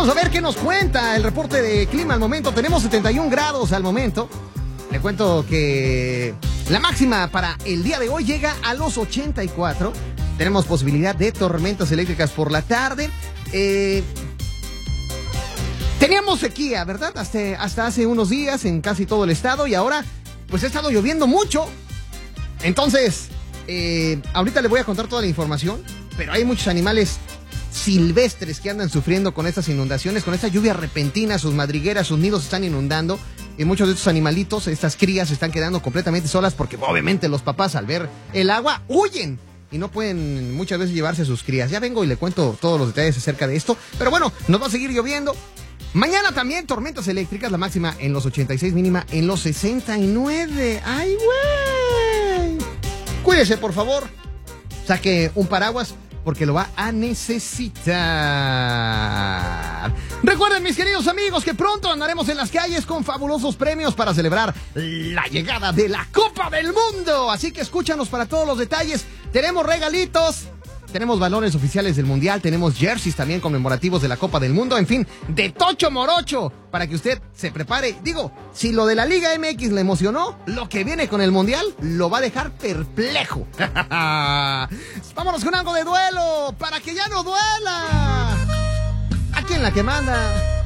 Vamos a ver qué nos cuenta el reporte de clima al momento. Tenemos 71 grados al momento. Le cuento que la máxima para el día de hoy llega a los 84. Tenemos posibilidad de tormentas eléctricas por la tarde. Teníamos sequía, ¿verdad? Hasta hace unos días en casi todo el estado y ahora pues ha estado lloviendo mucho. Entonces, ahorita le voy a contar toda la información, pero hay muchos animales silvestres que andan sufriendo con estas inundaciones, con esta lluvia repentina. Sus madrigueras, sus nidos se están inundando y muchos de estos animalitos, estas crías, se están quedando completamente solas porque obviamente los papás al ver el agua huyen y no pueden muchas veces llevarse a sus crías. Ya vengo y le cuento todos los detalles acerca de esto, pero bueno, nos va a seguir lloviendo. Mañana también tormentas eléctricas, la máxima en los 86, mínima en los 69. ¡Ay, güey! Cuídese, por favor. Saque un paraguas porque lo va a necesitar. Recuerden, mis queridos amigos, que pronto andaremos en las calles con fabulosos premios para celebrar la llegada de la Copa del Mundo. Así que escúchanos para todos los detalles. Tenemos regalitos. Tenemos balones oficiales del Mundial, tenemos jerseys también conmemorativos de la Copa del Mundo, en fin, de tocho morocho, para que usted se prepare. Digo, si lo de la Liga MX le emocionó, lo que viene con el Mundial lo va a dejar perplejo. Vámonos con algo de duelo, para que ya no duela. Aquí en La que manda.